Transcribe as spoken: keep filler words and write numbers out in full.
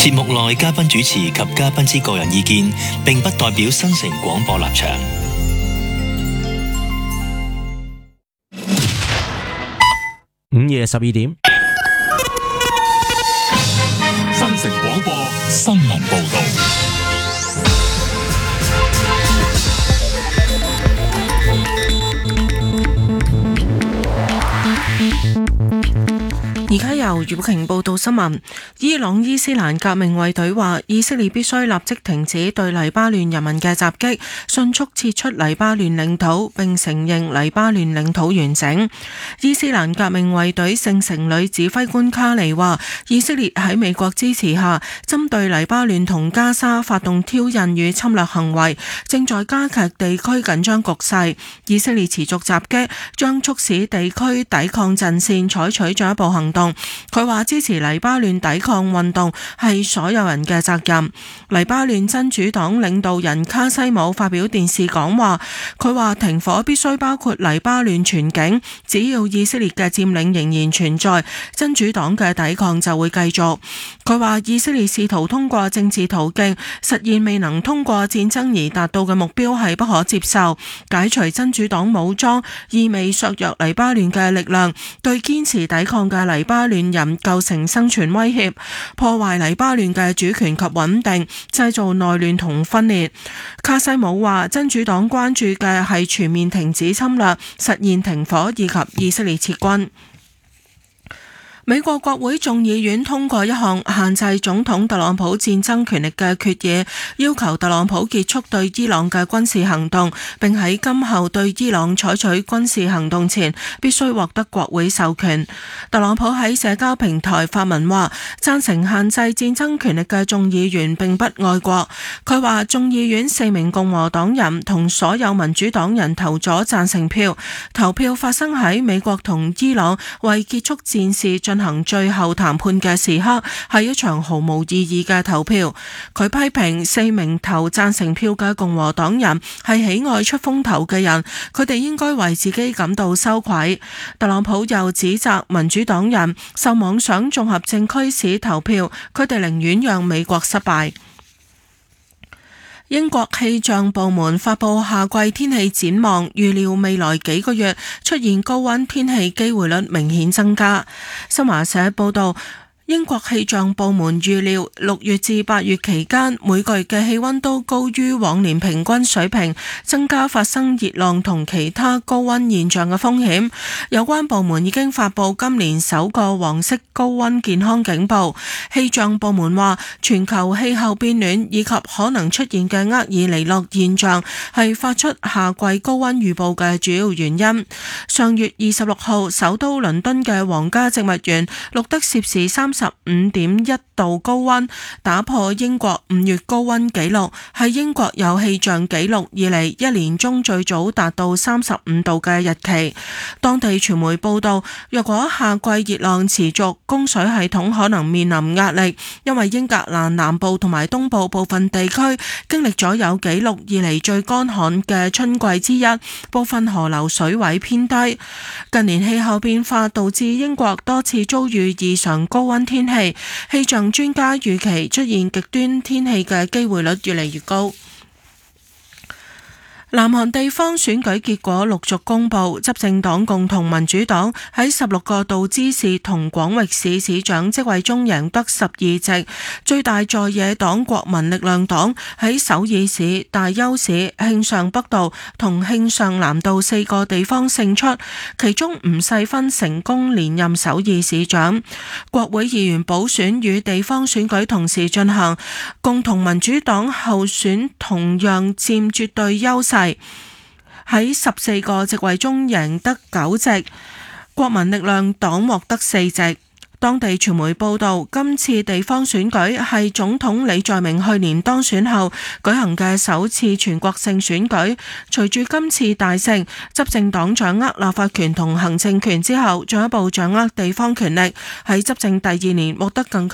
節目內嘉賓主持及嘉賓之個人意見，並不代表新城廣播立場。 午夜十二點， 新城廣播新聞報道。 而家由葉瓊報道新聞。伊朗伊斯蘭革命衛隊話，以色列必須立即停止對黎巴嫩人民嘅襲擊，迅速撤出黎巴嫩領土，並承認黎巴嫩領土完整。伊斯蘭革命衛隊聖城旅指揮官卡尼話，以色列喺美國支持下，針對黎巴嫩同加沙發動挑釁與侵略行為，正在加劇地區緊張局勢。以色列持續襲擊，將促使地區抵抗陣線採取進一步行動。佢話支持黎巴嫩抵抗運動係所有人嘅責任。黎巴嫩真主黨領導人卡西姆發表電視講話，佢話停火必須包括黎巴嫩全境，只要以色列嘅佔領仍然存在，真主黨嘅抵抗就會繼續。佢話以色列試圖通過政治途徑實現未能通過戰爭而達到嘅目標係不可接受，解除真主黨武裝意味削弱黎巴嫩嘅力量，對堅持抵抗嘅黎巴嫩人構成生存威脅，破壞黎巴嫩嘅主權及穩定，製造內亂同分裂。卡西姆話，真主黨關注嘅係全面停止侵略、實現停火以及以色列撤軍。美國國會眾議院通過一項限制總統特朗普戰爭權力嘅決議，要求特朗普結束對伊朗嘅軍事行動，並喺今後對伊朗採取軍事行動前必須獲得國會授權。特朗普喺社交平台發文話，贊成限制戰爭權力嘅眾議員並不愛國。佢話眾議院四名共和黨人同所有民主黨人投咗贊成票，投票發生喺美國同伊朗為結束戰事進行最後談判嘅時刻，係一場毫無意義嘅投票。佢批評四名投贊成票嘅共和黨人係喜愛出風頭嘅人，佢哋應該為自己感到羞愧。特朗普又指責民主黨人受妄想綜合症驅使投票，佢哋寧願讓美國失敗。英國氣象部門發佈夏季天氣展望，預料未來幾個月出現高溫天氣機會率明顯增加。新華社報道，英國氣象部門預料六月至八月期間每個月嘅氣溫都高於往年平均水平，增加發生熱浪同其他高溫現象嘅風險。有關部門已經發佈今年首個黃色高溫健康警報。氣象部門話，全球氣候變暖以及可能出現嘅厄爾尼諾現象係發出夏季高溫預報嘅主要原因。上月二十六號，首都倫敦嘅皇家植物園錄得攝氏三十五點一度高溫，打破英國五月高溫紀錄，係英國有氣象紀錄以嚟一年中最早達到三十五度嘅日期。當地傳媒報道，若果夏季熱浪持續，供水系統可能面臨壓力，因為英格蘭南部同埋東部部分地區經歷咗有紀錄以嚟最乾旱嘅春季之一，部分河流水位偏低。近年氣候變化導致英國多次遭遇異常高溫天氣，氣象專家預期出現極端天氣嘅機會率越嚟越高。南韓地方選舉結果陸續公布，執政黨共同民主黨喺十六個道知事同廣域市市長職位中贏得十二席，最大在野黨國民力量黨喺首爾市、大邱市、慶尚北道同慶尚南道四個地方勝出，其中吳世勳成功連任首爾市長。國會議員補選與地方選舉同時進行，共同民主黨候選同樣佔絕對優勢，喺十四個席位中贏得九席，國民力量黨獲得四席。當地傳媒報道，今次地方選舉係總統李在明去年當選後舉行嘅首次全國性選舉。隨住今次大勝，執政黨掌握立法權同行政權之後，進一步掌握地方權力，喺執政第二年獲得更強